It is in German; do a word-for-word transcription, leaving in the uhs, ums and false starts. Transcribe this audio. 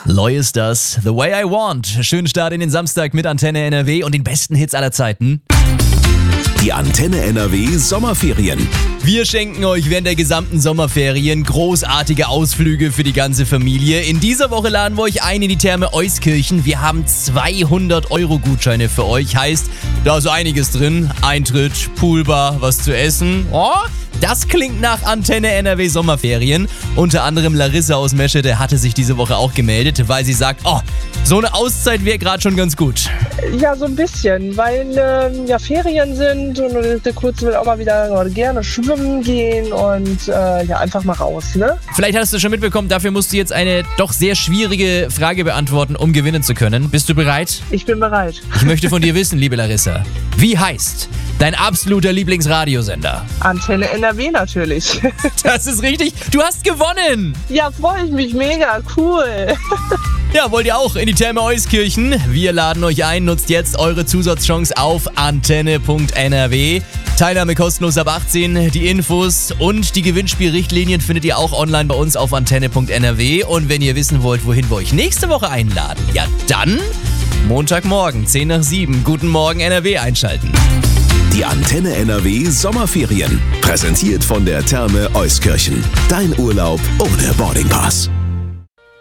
Loy ist das, The Way I Want. Schönen Start in den Samstag mit Antenne N R W und den besten Hits aller Zeiten. Die Antenne N R W Sommerferien. Wir schenken euch während der gesamten Sommerferien großartige Ausflüge für die ganze Familie. In dieser Woche laden wir euch ein in die Therme Euskirchen. Wir haben zweihundert Euro Gutscheine für euch. Heißt, da ist einiges drin. Eintritt, Poolbar, was zu essen. Oh, das klingt nach Antenne N R W Sommerferien. Unter anderem Larissa aus Meschede hatte sich diese Woche auch gemeldet, weil sie sagt, oh, so eine Auszeit wäre gerade schon ganz gut. Ja, so ein bisschen, weil ähm, ja Ferien sind und der Kurz will auch mal wieder oder gerne schwimmen gehen und äh, ja, einfach mal raus, ne? Vielleicht hast du schon mitbekommen, dafür musst du jetzt eine doch sehr schwierige Frage beantworten, um gewinnen zu können. Bist du bereit? Ich bin bereit. Ich möchte von dir wissen, liebe Larissa, wie heißt dein absoluter Lieblingsradiosender? Antenne N R W natürlich. Das ist richtig, du hast gewonnen! Ja, freue ich mich mega, cool. Ja, wollt ihr auch in die Therme Euskirchen? Wir laden euch ein, nutzt jetzt eure Zusatzchance auf antenne punkt n r w. Teilnahme kostenlos ab achtzehn, die Infos und die Gewinnspielrichtlinien findet ihr auch online bei uns auf antenne punkt n r w. Und wenn ihr wissen wollt, wohin wir euch nächste Woche einladen, ja dann Montagmorgen, zehn nach sieben, Guten Morgen N R W einschalten. Die Antenne N R W Sommerferien. Präsentiert von der Therme Euskirchen. Dein Urlaub ohne Boardingpass.